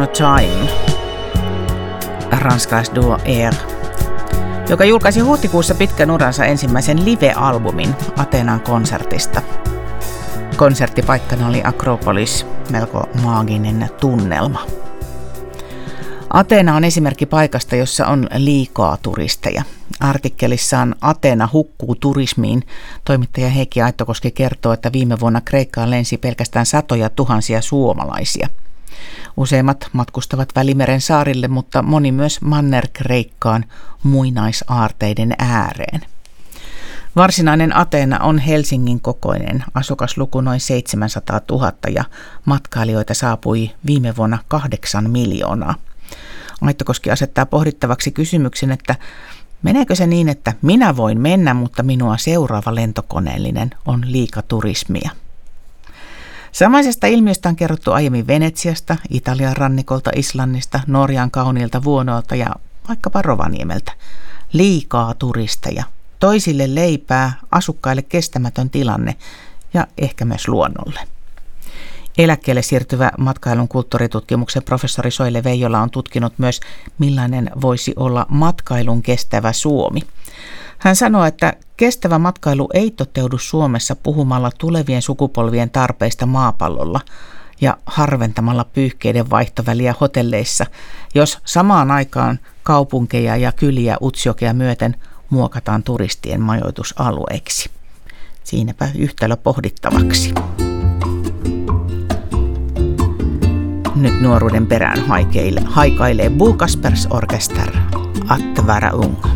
a Time, ranskalaisduo Air, joka julkaisi huhtikuussa pitkän uransa ensimmäisen live-albumin Ateenan konsertista. Konserttipaikkana oli Akropolis, melko maaginen tunnelma. Ateena on esimerkki paikasta, jossa on liikaa turisteja. Artikkelissaan Ateena hukkuu turismiin toimittaja Heikki Aittokoski kertoo, että viime vuonna Kreikkaan lensi pelkästään satoja tuhansia suomalaisia. Useimmat matkustavat Välimeren saarille, mutta moni myös Manner-Kreikkaan muinaisaarteiden ääreen. Varsinainen Ateena on Helsingin kokoinen, asukasluku noin 700 000 ja matkailijoita saapui viime vuonna 8 miljoonaa. Aittokoski asettaa pohdittavaksi kysymyksen, että meneekö se niin, että minä voin mennä, mutta minua seuraava lentokoneellinen on liikaturismia. Samaisesta ilmiöstä on kerrottu aiemmin Venetsiasta, Italian rannikolta, Islannista, Norjan kauniilta Vuonoilta ja vaikkapa Rovaniemeltä. Liikaa turisteja, toisille leipää, asukkaille kestämätön tilanne ja ehkä myös luonnolle. Eläkkeelle siirtyvä matkailun kulttuuritutkimuksen professori Soile Veijola on tutkinut myös, millainen voisi olla matkailun kestävä Suomi. Hän sanoo, että kestävä matkailu ei toteudu Suomessa puhumalla tulevien sukupolvien tarpeista maapallolla ja harventamalla pyyhkeiden vaihtoväliä hotelleissa, jos samaan aikaan kaupunkeja ja kyliä Utsjokea myöten muokataan turistien majoitusalueiksi. Siinäpä yhtälö pohdittavaksi. Nyt nuoruuden perään haikailee Bo Kaspers Orkester, Att vara ung.